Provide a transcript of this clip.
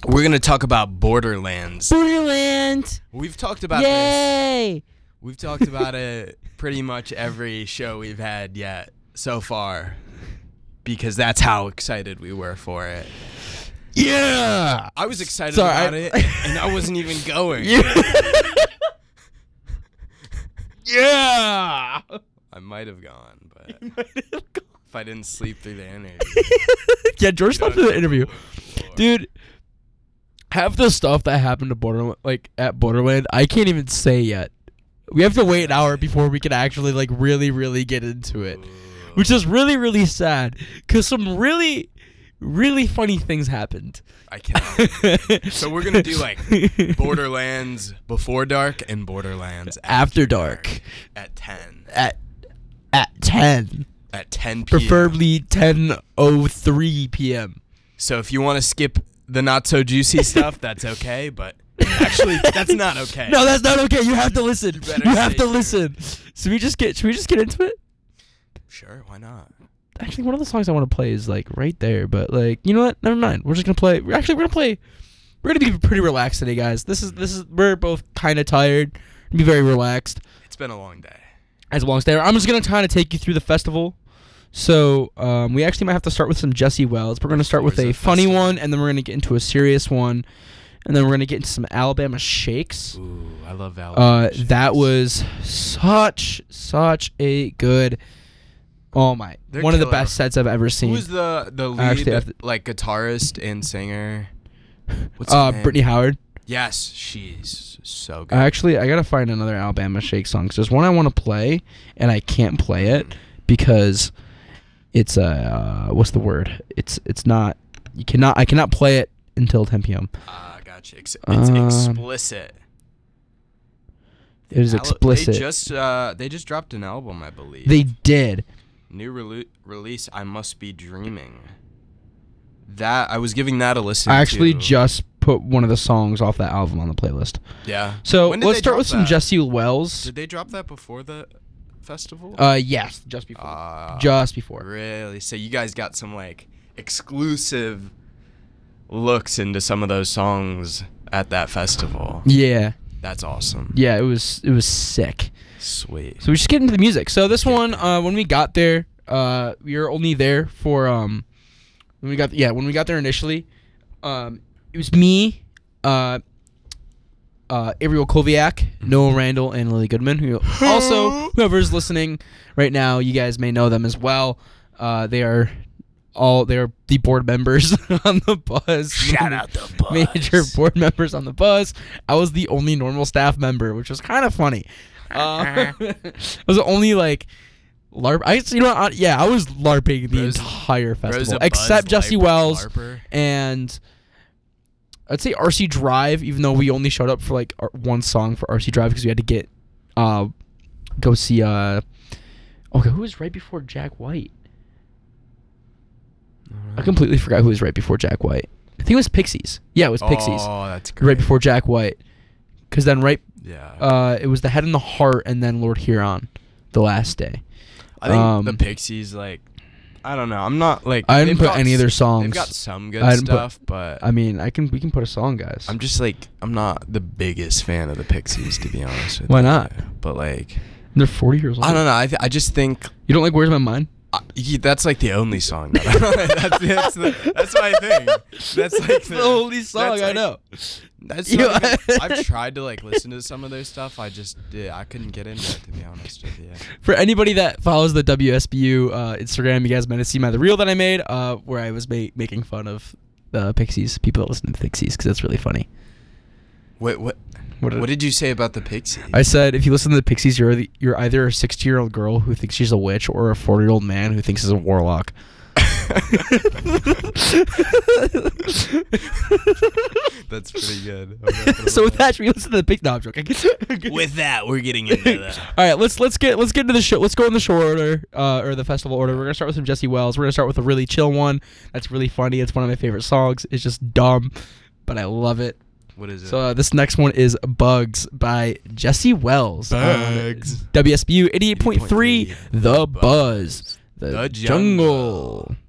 We're going to talk about Borderlands. Borderlands. We've talked about Yay! this. We've talked about it pretty much every show we've had yet so far because that's how excited we were for it. Yeah. I was excited about it, and I wasn't even going. Yeah. I might have gone, but if I didn't sleep through the interview. Yeah, George slept through the interview. Dude, half the stuff that happened to Borderland, I can't even say yet. We have to wait an hour before we can actually really, really get into it, which is really, really sad because some really, really funny things happened. I cannot. So we're gonna do Borderlands Before Dark and Borderlands After Dark at 10. At 10. At 10 p.m. Preferably 10:03 p.m. So if you want to skip the not so juicy stuff, that's okay. But actually, that's not okay. No, that's not okay. You have to listen. better You have stay to tuned. listen. Should we just get into it? Sure, why not? Actually, one of the songs I want to play is right there, but you know what? Never mind. We're just gonna play. We're gonna be pretty relaxed today, guys. We're both kind of tired. Be very relaxed. It's been a long day. As long as I'm just gonna kind of take you through the festival. So we actually might have to start with some Jesse Wells. We're gonna start with a funny one, and then we're gonna get into a serious one, and then we're gonna get into some Alabama Shakes. Ooh, I love Alabama Shakes. That was such a good. Oh my! They're one of the killer. best sets I've ever seen. Who's the lead Actually, guitarist and singer? What's her name? Brittany Howard. Yes, she's so good. Actually, I gotta find another Alabama Shake song. 'Cause there's one I want to play, and I can't play it because it's what's the word? It's not. I cannot play it until 10 p.m. Gotcha. It's explicit. It is explicit. They just dropped an album, I believe. They did. New release, I Must Be Dreaming. That I was giving that a listen to. I actually just put one of the songs off that album on the playlist. Yeah. So When did let's they start drop with some that? Jesse Wells. Did they drop that before the festival? Yes, just before. Just before. Really? So you guys got some exclusive looks into some of those songs at that festival. Yeah. That's awesome. Yeah, it was sick. Sweet. So we just get into the music. So this one, when we got there, we were only there for when we got there initially, it was me, Ariel Koviak, Noah Randall, and Lily Goodman, who also, whoever's listening right now, you guys may know them as well. They are the board members on the buzz. Shout out the buzz. Major board members on the buzz. I was the only normal staff member, which was kind of funny. I was the only LARP. I was LARPing the entire festival except Jesse Wells LARPer. and I'd say RC Drive. Even though we only showed up for one song for RC Drive because we had to get go see who was right before Jack White? I completely forgot who was right before Jack White. I think it was Pixies. Yeah, it was Pixies. Oh, that's great. Right before Jack White. Because then Yeah. it was The Head and the Heart and then Lord Huron the last day. I think the Pixies, I don't know. I'm not I didn't put any of their songs. They've got some good stuff, but I mean, we can put a song, guys. I'm just I'm not the biggest fan of the Pixies, to be honest with you. Why not? But They're 40 years old. I don't know. I just think You don't like Where's My Mind? that's the only song that that's my thing. That's the only song I know. That's You- I've tried to listen to some of their stuff. I couldn't get into it, to be honest with you. For anybody that follows the WSBU Instagram, you guys might have seen the reel that I made where I was making fun of the Pixies, people that listen to the Pixies, because that's really funny. Wait, what did you say about the Pixies? I said if you listen to the Pixies, you're either a 60-year-old girl who thinks she's a witch or a 40-year-old man who thinks he's a warlock. That's pretty good. So with that, should we listen to the Pixies? No, I'm joking. With that, we're getting into that. All right, let's get into the show. Let's go in the show order, or the festival order. We're gonna start with some Jesse Wells. We're gonna start with a really chill one. That's really funny. It's one of my favorite songs. It's just dumb, but I love it. What is it? So this next one is Bugs by Jesse Wells. Bugs. WSBU 88.3, The Buzz. The Jungle.